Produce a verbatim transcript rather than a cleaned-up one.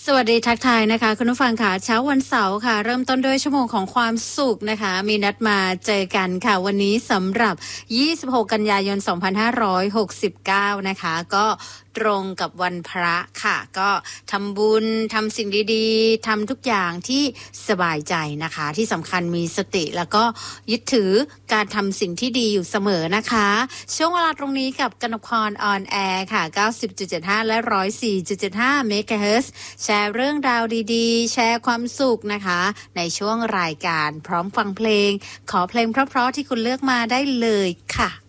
สวัสดีทักทายนะคะคุณผู้ฟังค่ะเช้าวันเสาร์ค่ะเริ่มต้นด้วยชั่วโมงของความสุขนะคะมีนัดมาเจอกันค่ะวันนี้สำหรับยี่สิบหกกันยายนสองพันห้าร้อยหกสิบเก้านะคะก็ตรงกับวันพระค่ะก็ทำบุญทำสิ่งดีๆทำทุกอย่างที่สบายใจนะคะที่สำคัญมีสติแล้วก็ยึดถือการทำสิ่งที่ดีอยู่เสมอนะคะช่วงเวลาตรงนี้กับกนกพรออนแอร์ค่ะ เก้าสิบจุดเจ็ดห้า และ หนึ่งร้อยสี่จุดเจ็ดห้า เมกะเฮิรตซ์ แชร์เรื่องราวดีๆแชร์ความสุขนะคะในช่วงรายการพร้อมฟังเพลงขอเพลงเพราะๆที่คุณเลือกมาได้เลยค่ะ